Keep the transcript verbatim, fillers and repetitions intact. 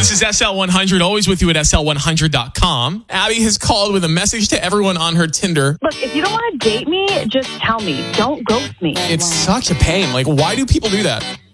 This is S L one hundred, always with you at S L one hundred dot com. Abby has called with a message to everyone on her Tinder. Look, if you don't want to date me, just tell me. Don't ghost me. It's such a pain. Like, why do people do that?